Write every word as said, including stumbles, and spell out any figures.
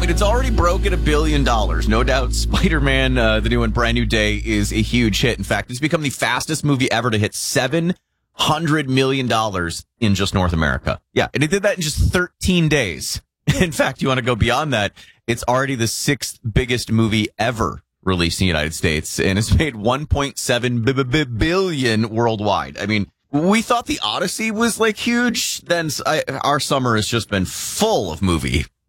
mean, it's already broken a billion dollars. No doubt Spider-Man, uh, the new one, Brand New Day, is a huge hit. In fact, it's become the fastest movie ever to hit seven hundred million dollars in just North America. Yeah, and it did that in just thirteen days. In fact, you want to go beyond that, it's already the sixth biggest movie ever released in the United States, and it's made one point seven billion worldwide. I mean, we thought the Odyssey was like huge. Then I, our summer has just been full of movie